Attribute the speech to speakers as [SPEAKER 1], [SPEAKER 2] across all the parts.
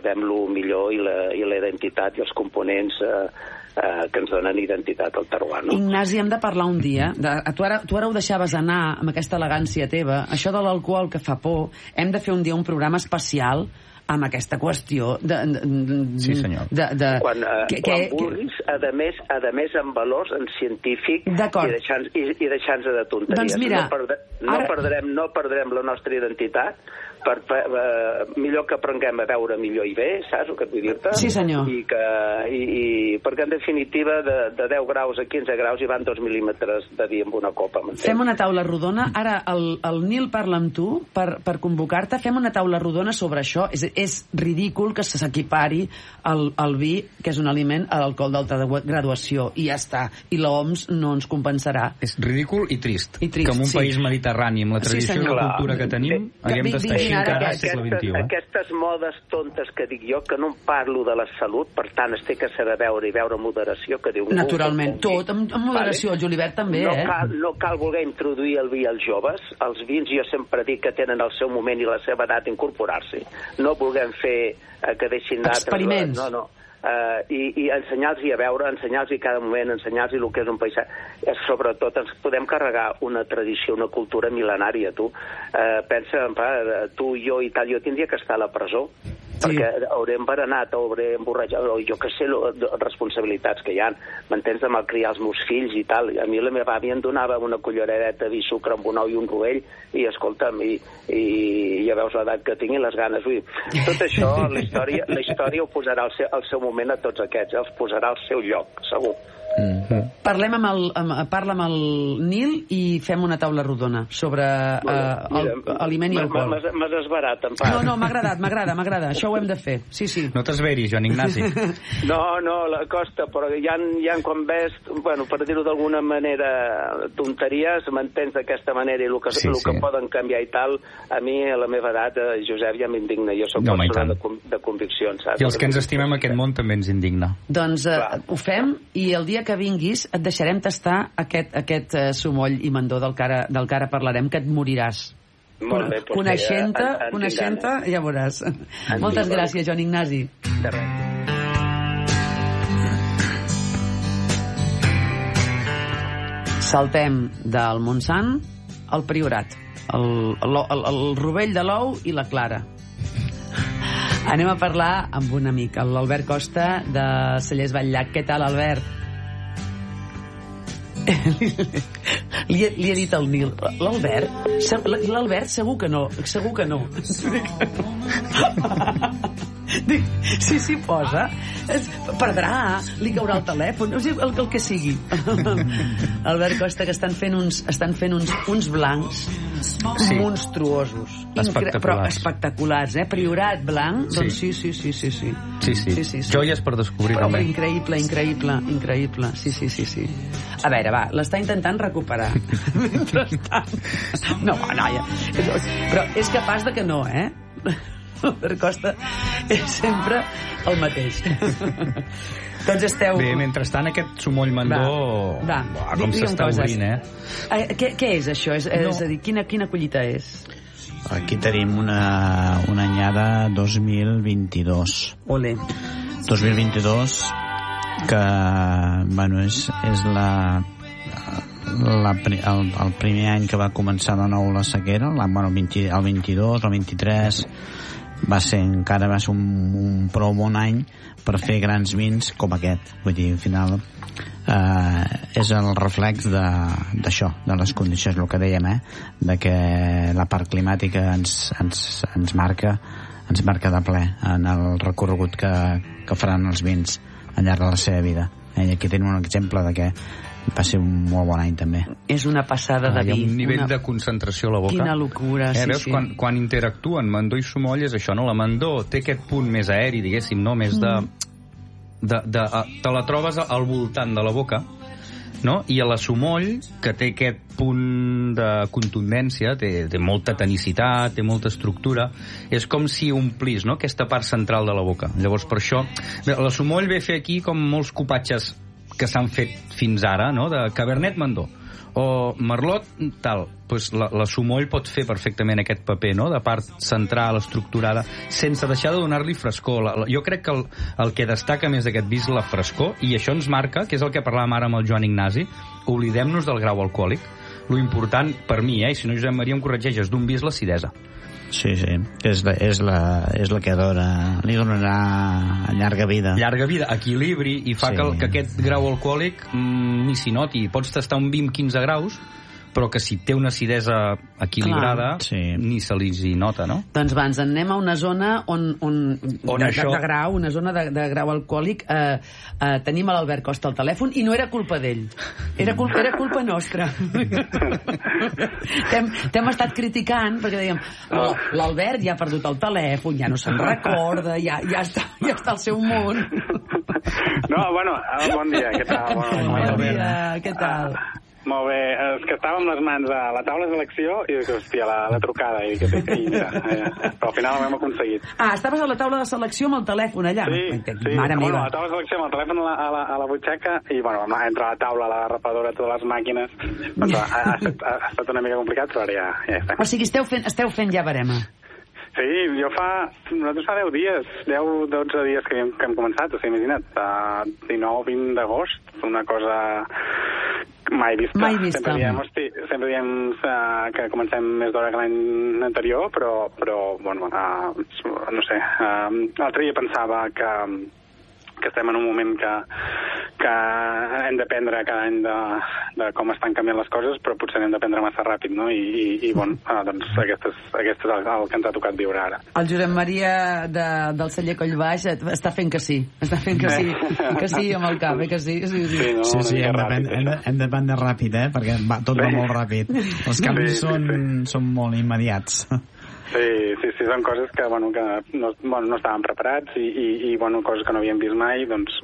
[SPEAKER 1] guardem-lo millor i la identitat i els components que ens donen identitat al terroir, no?
[SPEAKER 2] Ignasi, hem de parlar un dia. Tu ara ho deixaves anar amb aquesta elegància teva. Això de l'alcohol que fa por, hem de fer un dia un programa especial amb aquesta qüestió
[SPEAKER 3] sí, senyor.
[SPEAKER 1] Quan vulguis, a més amb valors en científic i deixant-se de tonteries.
[SPEAKER 2] Doncs mira,
[SPEAKER 1] no perdrem la nostra identitat, millor que aprenguem a veure millor i bé, saps el que et vull dir-te?
[SPEAKER 2] Sí, senyor.
[SPEAKER 1] Perquè en definitiva de 10 graus a 15 graus hi van 2 mil·límetres de vi amb una copa, m'entens?
[SPEAKER 2] Fem una taula rodona. Ara el Nil parla amb tu per convocar-te. Fem una taula rodona sobre això. És ridícul que s'equipari el vi, que és un aliment, a l'alcohol d'alta graduació, i ja està. I l'OMS no ens compensarà.
[SPEAKER 3] És ridícul i trist. Que en un país mediterrani, amb la tradició i la cultura que tenim, haguem d'estar així encara al segle XXI.
[SPEAKER 1] Aquestes modes tontes que dic jo, que no em parlo de la salut, per tant es té que saber veure i veure moderació, que diu...
[SPEAKER 2] Naturalment, tot amb moderació. El Julibert també,
[SPEAKER 1] No cal voler introduir el vi als joves. Els vins, jo sempre dic que tenen el seu moment i la seva edat d'incorporar-s'hi. No vulguem fer que deixin d'altres...
[SPEAKER 2] Experiments.
[SPEAKER 1] No. I ensenyar-los a veure, ensenyar-los cada moment, ensenyar-los el que és un paisatge. Sobretot ens podem carregar una tradició, una cultura mil·lenària, tu. Pensa, tu i jo i tal, jo tindria que estar a la presó, perquè hauré embaranat, hauré emborratjat, o jo que sé, responsabilitats que hi ha, m'entens, de malcriar els meus fills i tal. A mi la meva àvia em donava una culleradeta de vi, sucre amb un ou i un rovell, i escolta'm, i ja veus l'edat que tinc i les ganes. Vull dir, tot això, la història ho posarà al seu moment a tots aquests, els posarà al seu lloc, segur.
[SPEAKER 2] Parla amb el Nil i fem una taula rodona sobre aliment i alcohol.
[SPEAKER 1] M'has esbarat, en part.
[SPEAKER 2] No, m'agrada, això ho hem de fer. Sí.
[SPEAKER 3] No t'esveris, Joan Ignasi.
[SPEAKER 1] No, la costa, però hi ha quan ves, per dir-ho d'alguna manera, tonteries, m'entens d'aquesta manera, i el que poden canviar i tal, a mi, a la meva edat, Josep, ja m'indigna. Jo soc persona de conviccions, saps?
[SPEAKER 3] I els que ens estimem aquest món també ens indigna.
[SPEAKER 2] Doncs ho fem, i el dia que vinguis et deixarem tastar aquest sumoll i mandó del que ara parlarem, que et moriràs.
[SPEAKER 1] Molt bé,
[SPEAKER 2] coneixent-te, ja veuràs. Moltes gràcies, Joan Ignasi.
[SPEAKER 1] De res.
[SPEAKER 2] Saltem del Montsant al Priorat, el rovell de l'ou i la clara. Anem a parlar amb un amic, l'Albert Costa, de Cellers Batllac. Què tal, Albert? Li he dit al Nil, l'Albert segur que no. Dic, si s'hi posa, perdrà, li caurà el telèfon, el que sigui. Albert Costa, que estan fent uns blancs monstruosos, però espectaculars, Priorat blanc, doncs sí.
[SPEAKER 3] Joies per descobrir,
[SPEAKER 2] però increïble. Sí. A veure, va, l'està intentant recuperar. Mentrestant. No, ja. Però és capaç de que no, Albert Costa és sempre el mateix. Doncs esteu...
[SPEAKER 3] Bé, mentrestant aquest sumoll mandó... Com s'està obrint,
[SPEAKER 2] Què és això? És a dir, quina collita és?
[SPEAKER 4] Aquí tenim una anyada 2022.
[SPEAKER 2] Olé.
[SPEAKER 4] 2022, que, és el primer any que va començar de nou la sequera, el 22, el 23... va ser un prou bon any per fer grans vins com aquest. Vull dir, al final és el reflex d'això, de les condicions, el que dèiem, de que la part climàtica ens marca de ple en el recorregut que faran els vins al llarg de la seva vida. I aquí tenim un exemple de que va ser un molt bon any també.
[SPEAKER 2] És una passada de vi.
[SPEAKER 3] Hi ha un nivell de concentració a la boca.
[SPEAKER 2] Quina locura,
[SPEAKER 3] veus, quan interactuen mandó i sumoll és això, no? La mandó té aquest punt més aeri, diguéssim, no? Més te la trobes al voltant de la boca, no? I a la sumoll, que té aquest punt de contundència, té molta tenicitat, té molta estructura, és com si omplís, no?, aquesta part central de la boca. Llavors, per això, la sumoll ve a fer aquí com molts copatges que s'han fet fins ara, no?, de Cabernet Mandó, o Merlot, tal, doncs la Sumoll pot fer perfectament aquest paper, no?, de part central, estructurada, sense deixar de donar-li frescor. Jo crec que el que destaca més d'aquest vi és la frescor, i això ens marca, que és el que parlàvem ara amb el Joan Ignasi, oblidem-nos del grau alcohòlic. Lo important, per mi, i si no Josep Maria em corregeix, és d'un vi és l'acidesa.
[SPEAKER 4] Sí, és la que li donarà llarga vida.
[SPEAKER 3] Llarga vida, equilibri, i fa que aquest grau alcohòlic ni s'hi noti. Pots tastar un vi amb 15 graus, però que si té una acidesa equilibrada, ni se li nota, no?
[SPEAKER 2] Doncs va, ens anem a una zona de grau, una zona de grau alcohòlic. Tenim l'Albert Costa al telèfon, i no era culpa d'ell. Era culpa nostra. T'hem estat criticant, perquè dèiem, l'Albert ja ha perdut el telèfon, ja no se'n recorda, ja està al seu món.
[SPEAKER 5] No, bueno, bon dia, què tal?
[SPEAKER 2] Bon dia, què tal?
[SPEAKER 5] Molt bé, és que estava amb les mans a la taula de selecció i dic, hòstia, la trucada, i mira, però al final ho hem aconseguit.
[SPEAKER 2] Estaves a la taula de selecció amb el telèfon allà?
[SPEAKER 5] Sí, a la taula de selecció amb el telèfon a la butxaca, i bueno, entre la taula, la rapadora, totes les màquines, doncs ha estat una mica complicat, però ara ja estem.
[SPEAKER 2] O sigui, esteu fent ja barema.
[SPEAKER 5] Sí, nosaltres fa 10 dies, 10-12 dies que hem començat, o sigui, imagina't, 19-20 d'agost, una cosa mai vista. Sempre diem que comencem més d'hora que l'any anterior, però bueno, no sé, l'altre dia pensava que estem en un moment que hem d'aprendre cada any de com estan canviant les coses, però potser hem d'aprendre massa ràpid, no? I bueno, doncs aquest és el que ens ha tocat viure ara.
[SPEAKER 2] El Josep Maria del celler Collbaix està fent que sí. Està fent que sí amb el cap, que sí.
[SPEAKER 4] Sí, hem d'aprendre ràpid, perquè tot va molt ràpid. Els canvis són molt immediats.
[SPEAKER 5] Sí, són coses que no estàvem preparats i coses que no havíem vist mai, doncs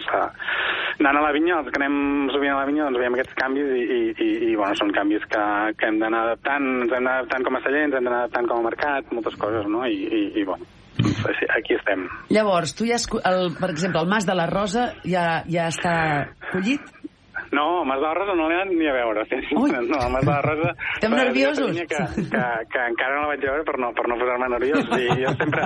[SPEAKER 5] anant a la vinya, els que anem sovint a la vinya, doncs veiem aquests canvis i són canvis que hem d'anar adaptant, ens hem d'anar adaptant com a celler, ens hem d'anar adaptant com a mercat, moltes coses, no? I aquí estem.
[SPEAKER 2] Llavors, tu per exemple, el Mas de la Rosa ja està collit?
[SPEAKER 5] No, el Mas de la Rosa no l'he anat ni a veure. No, el Mas de la Rosa...
[SPEAKER 2] Estem nerviosos?
[SPEAKER 5] Que encara no la vaig veure per no posar-me nerviós. I jo sempre,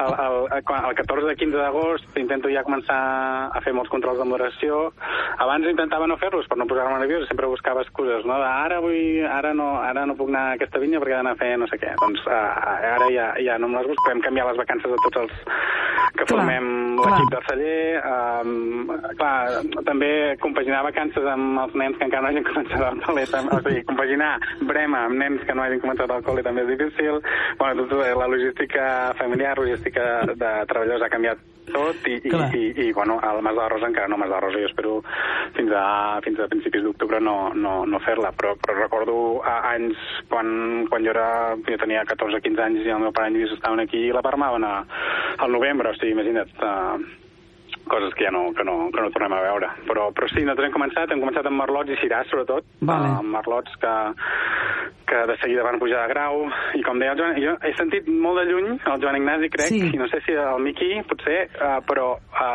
[SPEAKER 5] el 14 de 15 d'agost, intento ja començar a fer molts controls de moderació. Abans intentava no fer-los per no posar-me nerviós, sempre buscava excuses, no? Ara no puc anar a aquesta vinya perquè he d'anar a fer no sé què. Doncs ara ja no me les busco. Hem canviat les vacances de tots els que formem l'equip del celler. També compaginar vacances amb els nens que encara no hagin començat el col·le, o sigui, compaginar brema amb nens que no hagin començat el col·le també és difícil. La logística familiar, logística de treballadors ha canviat tot i el Mas de la Rosa encara no. Mas de la Rosa jo espero fins a principis d'octubre no fer-la, però recordo anys quan jo tenia 14-15 anys i el meu pare i lluís estaven aquí i la parmaven al novembre, o sigui, imagina't, coses que ja no tornem a veure. Però sí, nosaltres hem començat amb merlots i ciràs, sobretot. Amb merlots que de seguida van pujar de grau. I com deia el Joan, jo he sentit molt de lluny el Joan Ignasi, crec, i no sé si el Miqui, potser, però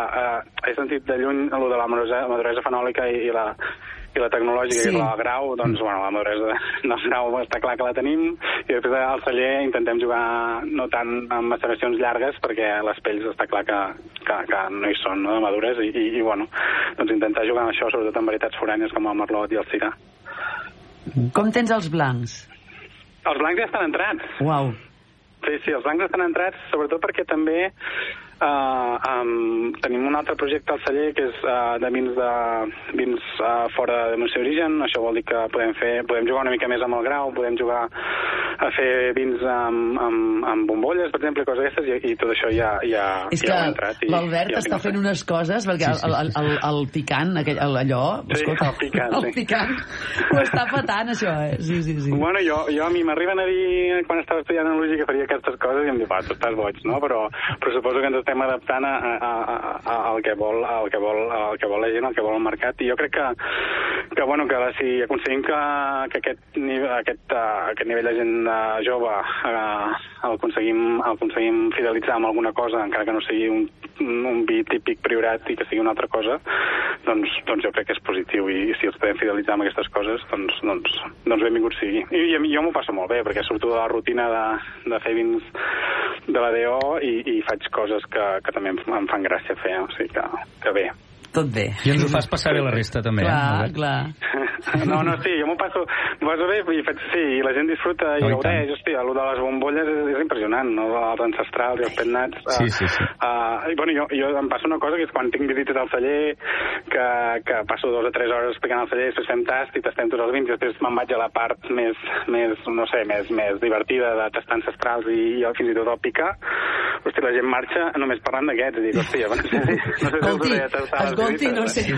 [SPEAKER 5] he sentit de lluny el de la maduresa fenòlica i la tecnològica, i la grau, doncs, la maduresa del grau està clar que la tenim, i després al celler intentem jugar no tant amb maceracions llargues, perquè les pells està clar que no hi són, no, de madures, i doncs intentar jugar amb això, sobretot en varietats forànies com el merlot i el cirà.
[SPEAKER 2] Com tens els blancs?
[SPEAKER 5] Els blancs ja estan entrats.
[SPEAKER 2] Uau.
[SPEAKER 5] Sí, els blancs estan entrats, sobretot perquè també tenim un altre projecte al celler que és de vins fora de denominació d'origen. Això vol dir que podem jugar una mica més amb el grau, podem jugar a fer vins amb bombolles, per exemple, coses aquestes, i tot això ja
[SPEAKER 2] és que l'Albert està fent unes coses, perquè el picant, allò...
[SPEAKER 5] Sí, el
[SPEAKER 2] picant ho està patant, això, Sí.
[SPEAKER 5] Bueno, a mi m'arriben a dir, quan estava estudiant enologia, que faria aquestes coses, i em diu, tu estàs boig, no? Però suposo que ens estem adaptant al que vol la gent, al que vol el mercat, i jo crec que si aconseguim que aquest nivell de gent jove el aconseguim fidelitzar amb alguna cosa, encara que no sigui un vi típic Priorat i que sigui una altra cosa, doncs jo crec que és positiu, i si els podem fidelitzar amb aquestes coses, doncs benvingut sigui. I jo m'ho passo molt bé, perquè surto de la rutina de fer vins de la DO i faig coses que també em fan gràcia fer, o sigui que bé.
[SPEAKER 2] Tot bé.
[SPEAKER 3] I ens ho fas passar bé la resta, també.
[SPEAKER 2] Clar, clar.
[SPEAKER 5] No, sí, jo m'ho passo bé i la gent disfruta i gaudeix. Hòstia, allò de les bombolles és impressionant, no? Els ancestrals i els petnats.
[SPEAKER 3] Sí.
[SPEAKER 5] I bueno, jo em passa una cosa, que és quan tinc visites al celler, que passo 2 o 3 hores explicant al celler, després fem tast i tastem tots els vins, i després me'n vaig a la part més no sé, més divertida de tastar ancestrals i fins i tot el picar. Hòstia, la gent marxa només parlant d'aquests, i dic, hòstia, no sé si els hauria de tastar les visites.
[SPEAKER 2] No sé.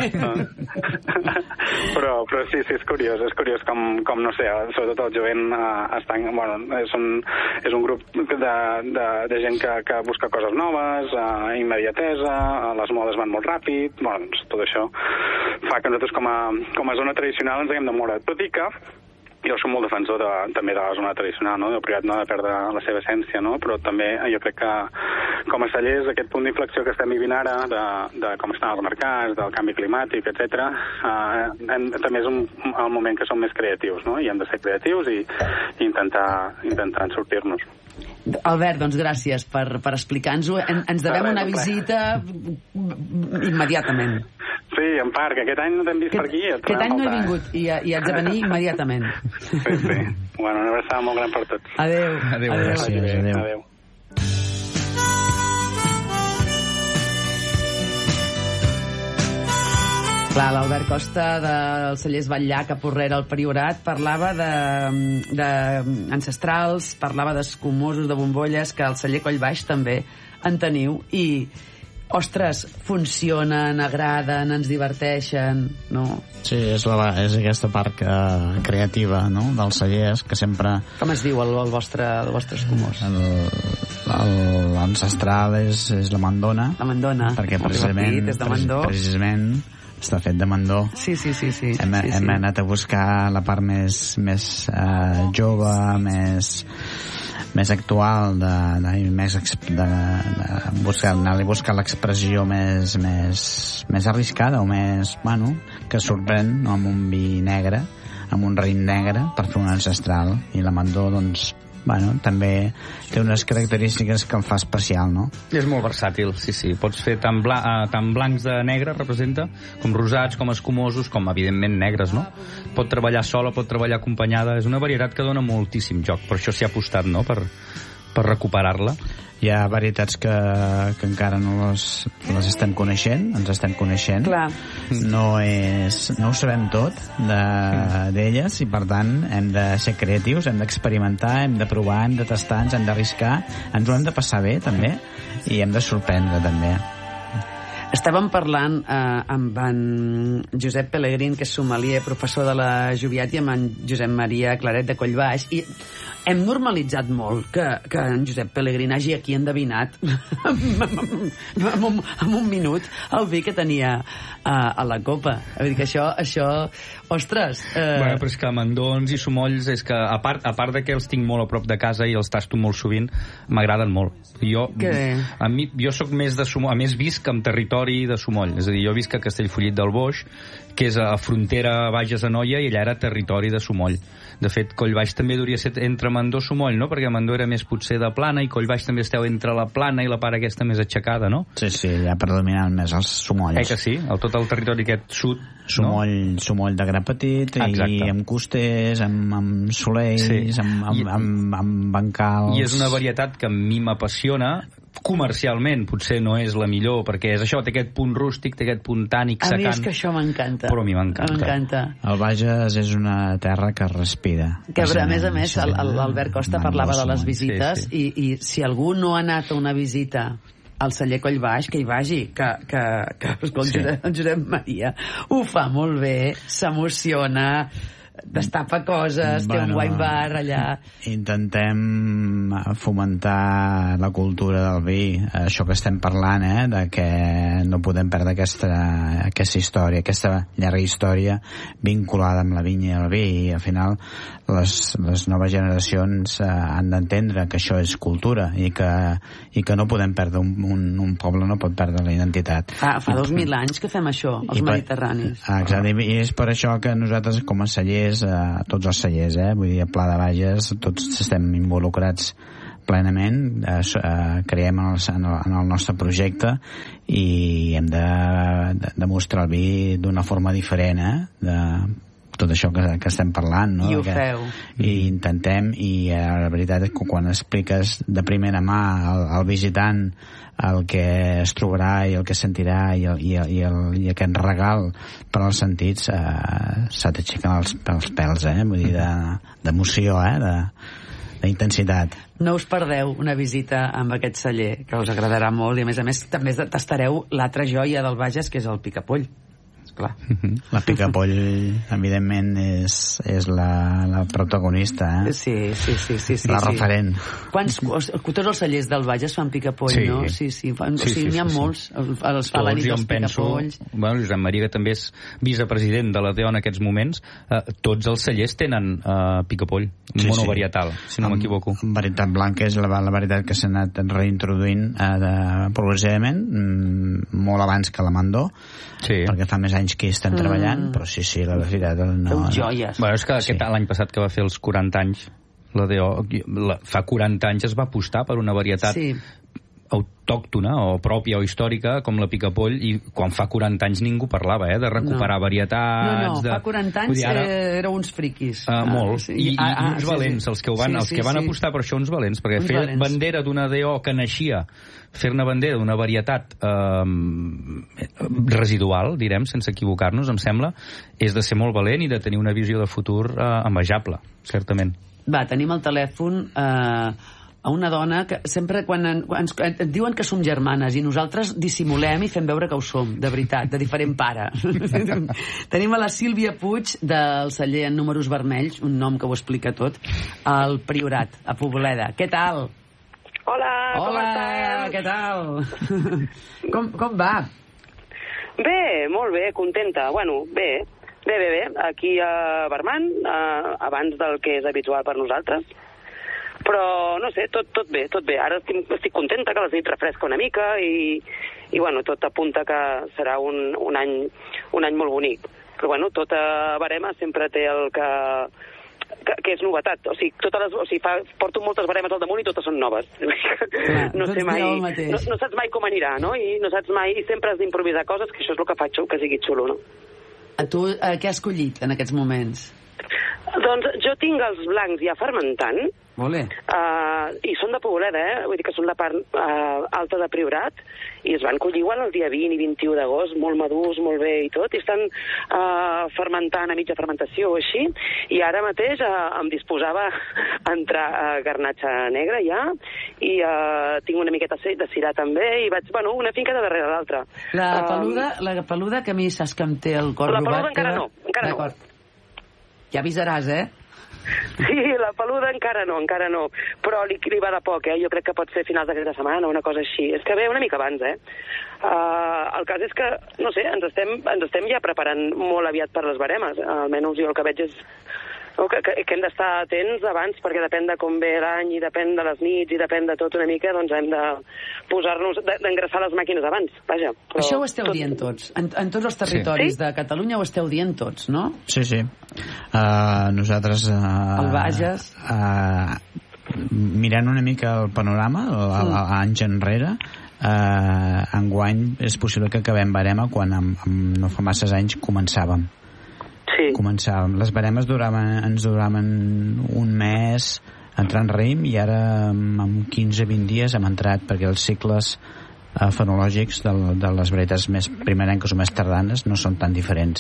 [SPEAKER 5] Però sí, és curiós com no sé, sobretot el jovent estan, bueno, és un grup de gent que busca coses noves, immediatesa, les modes van molt ràpid, bueno, doncs tot això fa que nosaltres com a zona tradicional ens haguem de moure, tot i que jo soc molt defensor també de la zona tradicional, no? El privat no ha de perdre la seva essència, no? Però també jo crec que com a cellers, aquest punt d'inflexió que estem vivint ara, de com estan els mercats, del canvi climàtic, etc., també és el moment que som més creatius, no? I hem de ser creatius i intentar sortir-nos.
[SPEAKER 2] Albert, doncs gràcies per explicar-nos-ho. Ens devem una visita immediatament.
[SPEAKER 5] Sí, en part, que aquest any no t'hem vist per aquí.
[SPEAKER 2] Aquest any no he vingut i haig de venir immediatament.
[SPEAKER 5] Sí. Bueno, una abraçada molt gran per tots.
[SPEAKER 2] Adéu.
[SPEAKER 4] Gràcies, adéu.
[SPEAKER 2] Clar, l'Albert Costa dels cellers Batllac a Porrera, al Priorat, parlava d'ancestrals, parlava d'escumosos, de bombolles, que al celler Collbaix també en teniu, i ostres, funcionen, agraden, ens diverteixen, no?
[SPEAKER 4] Sí, és aquesta part creativa, no?, dels cellers, que sempre...
[SPEAKER 2] Com es diu el vostre escumós?
[SPEAKER 4] L'ancestral és la mandona.
[SPEAKER 2] La mandona.
[SPEAKER 4] Perquè precisament està fet de mandó.
[SPEAKER 2] Sí.
[SPEAKER 4] Hem anat a buscar la part més jove, més actual, anar-li a buscar l'expressió més arriscada o més, bueno, que sorprèn, no?, amb un vi negre, amb un raïm negre, per fer un ancestral. I la mandó, doncs, bueno, també té unes característiques que el fa especial, no?
[SPEAKER 3] És molt versàtil, sí. Pots fer tant blancs de negre, representa, com rosats, com escumosos, com evidentment negres, no? Pot treballar sola, pot treballar acompanyada. És una varietat que dona moltíssim joc. Per això s'hi ha apostat, no?, per recuperar-la.
[SPEAKER 4] Hi ha varietats que encara no les estem coneixent, ens estem coneixent.
[SPEAKER 2] Clar.
[SPEAKER 4] No ho sabem tot d'elles, i per tant hem de ser creatius, hem d'experimentar, hem de provar, hem de tastar, ens hem d'arriscar, ens ho hem de passar bé també, i hem de sorprendre també.
[SPEAKER 2] Estàvem parlant amb en Josep Pelegrín, que és sommelier, professor de la Joviat, i amb en Josep Maria Claret de Collbaix, i hem normalitzat molt que en Josep Pelegrín hagi aquí endevinat en un minut el vi que tenia a la copa. Vull dir que això ostres...
[SPEAKER 3] Bueno, però és que mandons i somolls, és que a part de que els tinc molt a prop de casa i els tasto molt sovint, m'agraden molt. Jo soc més de somoll, a més visc en territori de somoll, és a dir, jo visc a Castellfollit del Boix, que és a frontera Bages Anoia, i allà era territori de somoll. De fet, Collbaix també hauria ser entre Mandó i Somoll, no? Perquè Mandó era més potser de plana, i Collbaix també esteu entre la plana i la part aquesta més aixecada, no?
[SPEAKER 4] Sí, allà predominen més els somolls.
[SPEAKER 3] Que sí? Tot el territori aquest sud,
[SPEAKER 4] Somoll de gra petit, i amb costers, amb soleils, sí, amb bancals...
[SPEAKER 3] I és una varietat que a mi m'apassiona. Comercialment potser no és la millor, perquè és això, té aquest punt rústic, té aquest punt tànic, secant.
[SPEAKER 2] A mi és que això m'encanta.
[SPEAKER 3] Però a mi m'encanta.
[SPEAKER 4] El Bages és una terra que respira.
[SPEAKER 2] Que a més, l'Albert Costa parlava de les visites, sí. I si algú no ha anat a una visita al celler Collbaix, que hi vagi, que el Josep Maria ho fa molt bé, s'emociona, destapa coses, té un wine bar allà.
[SPEAKER 4] Intentem fomentar la cultura del vi, això que estem parlant, de que no podem perdre aquesta història, aquesta llarga història vinculada amb la vinya i el vi, i al final les noves generacions han d'entendre que això és cultura i que no podem perdre un poble no pot perdre la identitat.
[SPEAKER 2] Fa 2.000 anys que fem això, els mediterranis.
[SPEAKER 4] Exacte, i és per això que nosaltres com a cellers, tots els cellers, vull dir, a Pla de Bages, tots estem involucrats plenament, creiem en el nostre projecte i hem de mostrar el vi d'una forma diferent, de tot això que estem parlant, no?
[SPEAKER 2] I ho feu.
[SPEAKER 4] I intentem, i la veritat és que quan expliques de primera mà al visitant el que es trobarà i el que sentirà i aquest regal per als sentits, se t'aixequen els pèls, vull dir, d'emoció, d'intensitat.
[SPEAKER 2] No us perdeu una visita amb aquest celler, que us agradarà molt, i a més també tastareu l'altra joia del Bages, que és el picapoll. Clar.
[SPEAKER 4] La picapoll, evidentment, és la protagonista,
[SPEAKER 2] Sí.
[SPEAKER 4] La referent.
[SPEAKER 2] Tots els cellers del Bages fan picapoll,
[SPEAKER 3] sí.
[SPEAKER 2] No? Sí. N'hi ha molts. Els fa la nit dels picapolls.
[SPEAKER 3] Bueno, Josep Maria, que també és vicepresident de la DEO en aquests moments, tots els cellers tenen picapoll, monovarietal, si no m'equivoco.
[SPEAKER 4] Varietat blanca és la varietat que s'ha anat reintroduint progressivament, molt abans que la Mandó, perquè fa més anys que hi estan treballant, però sí, la veritat...
[SPEAKER 2] Joies.
[SPEAKER 3] Bueno, és que l'any passat que va fer els 40 anys, la DEO, fa 40 anys es va apostar per una varietat autòctona o pròpia o històrica com la picapoll, i quan fa 40 anys ningú parlava de recuperar varietats.
[SPEAKER 2] Fa 40 anys éreu uns friquis.
[SPEAKER 3] Molt. I uns valents, els que van apostar per això, uns valents, perquè fer bandera d'una DO que naixia, fer-ne bandera d'una varietat residual, direm, sense equivocar-nos, em sembla, és de ser molt valent i de tenir una visió de futur envejable, certament.
[SPEAKER 2] Va, tenim al telèfon a una dona que sempre quan ens diuen que som germanes i nosaltres dissimulem i fem veure que ho som, de veritat, de diferent pare. Tenim a la Sílvia Puig del celler en números vermells, un nom que ho explica tot, al Priorat, a Poboleda. Què tal?
[SPEAKER 6] Hola, com estàs?
[SPEAKER 2] Què tal? Com va?
[SPEAKER 6] Bé, molt bé, contenta. Bueno, bé. Aquí a Barman, abans del que és habitual per nosaltres. Però, no sé, tot bé. Ara estic contenta que la nit refresca una mica i bueno, tot apunta que serà un any molt bonic. Però, bueno, tota barema sempre té el que és novetat. O sigui, porto moltes baremes al damunt i totes són noves. No sé mai, no saps mai com anirà, no? I no saps mai, i sempre has d'improvisar coses, que això és el que faig que sigui xulo, no?
[SPEAKER 2] A tu, què has escollit en aquests moments?
[SPEAKER 6] Doncs jo tinc els blancs ja fermentant.
[SPEAKER 2] Molt bé.
[SPEAKER 6] I són de Poboleda, vull dir que són la part alta de Priorat, i es van collir igual el dia 20 i 21 d'agost, molt madurs, molt bé i tot, i estan fermentant a mitja fermentació o així, i ara mateix em disposava a entrar a garnatxa negra ja, i tinc una miqueta de cirà també, i vaig, bueno, una finca de darrere l'altra.
[SPEAKER 2] La peluda, que a mi saps que em té el cor robat...
[SPEAKER 6] La peluda encara no.
[SPEAKER 2] Ja avisaràs,
[SPEAKER 6] Sí, la peluda encara no, però li va de poc, Jo crec que pot ser finals d'aquesta setmana o una cosa així. És que ve una mica abans, El cas és que, no sé, ens estem ja preparant molt aviat per les baremes. Almenys jo el que veig és que hem d'estar atents abans, perquè depèn de com ve l'any i depèn de les nits i depèn de tot una mica, doncs hem de posar-nos, d'engraçar les màquines abans, vaja. Però
[SPEAKER 2] això ho esteu dient tots, en tots els territoris de Catalunya ho esteu dient tots, no?
[SPEAKER 4] Sí. Nosaltres...
[SPEAKER 2] El Bages...
[SPEAKER 4] mirant una mica el panorama, anys enrere, enguany és possible que acabem barema quan no fa masses anys començàvem. Les baremes ens duraven un mes entrant raïm, i ara en 15-20 dies hem entrat, perquè els cicles fenològics de les varietats més primerenques o més tardanes no són tan diferents.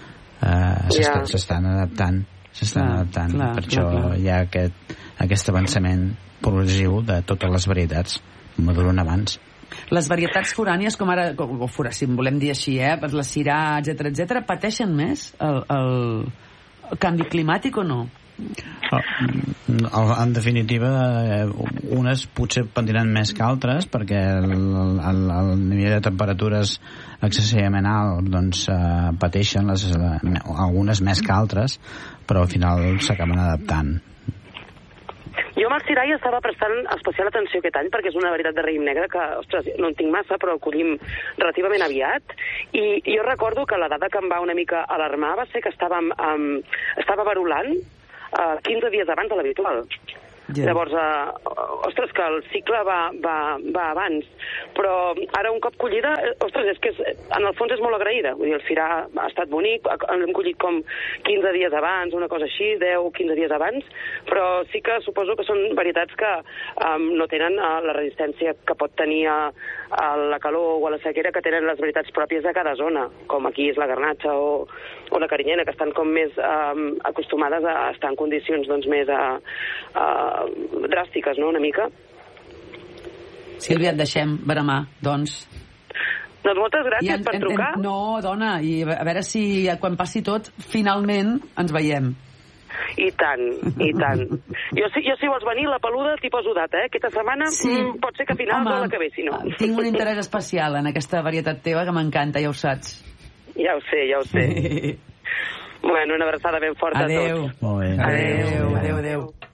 [SPEAKER 4] S'estan adaptant. Per això hi ha aquest avançament progressiu de totes les varietats. Maduren abans.
[SPEAKER 2] Les varietats forànies, com ara, si en volem dir així, la cirà, etc., pateixen més el canvi climàtic o no?
[SPEAKER 4] En definitiva, unes potser patiran més que altres, perquè el nivell de temperatures excessivament alt doncs, pateixen algunes més que altres, però al final s'acaben adaptant.
[SPEAKER 6] Jo amb el Sirai estava prestant especial atenció aquest any perquè és una varietat de raïm negre que, ostres, no en tinc massa, però el collim relativament aviat. I jo recordo que la dada que em va una mica alarmar va ser que estava verulant 15 dies abans de l'habitual. Yeah. Llavors, ostres, que el cicle va abans. Però ara, un cop collida, ostres, és que en el fons és molt agraïda. Vull dir, el Sirà ha estat bonic, l'hem collit com 15 dies abans, una cosa així, 10-15 dies abans, però sí que suposo que són varietats que no tenen la resistència que pot tenir a la calor o a la sequera que tenen les varietats pròpies de cada zona, com aquí és la garnatxa o la carinyena, que estan com més acostumades a estar en condicions doncs, més dràstiques, no?, una mica.
[SPEAKER 2] Sílvia, et deixem veremar, doncs.
[SPEAKER 6] Doncs moltes gràcies per trucar.
[SPEAKER 2] No, dona, i a veure si quan passi tot, finalment ens veiem.
[SPEAKER 6] I tant, i tant. Jo si vols venir, la peluda t'hi poso data, Aquesta setmana pot ser que a finals de la que ve, si no.
[SPEAKER 2] Tinc un interès especial en aquesta varietat teva que m'encanta, ja ho saps.
[SPEAKER 6] Ja ho sé. Bueno, una abraçada ben forta a tots.
[SPEAKER 4] Molt bé.
[SPEAKER 2] Adéu.